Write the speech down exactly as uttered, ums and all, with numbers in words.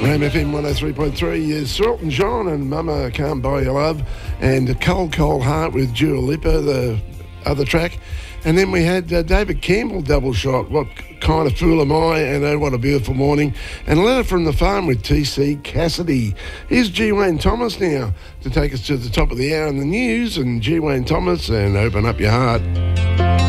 Ram F M one oh three point three is Elton John and Mama Can't Buy Your Love, and Cold Cold Heart with Dua Lipa, the other track. And then we had uh, David Campbell double shot, What Kind of Fool Am I, and Oh What a Beautiful Morning, and a letter from the farm with T C Cassidy. Here's G. Wayne Thomas now to take us to the top of the hour in the news, and G. Wayne Thomas and Open Up Your Heart.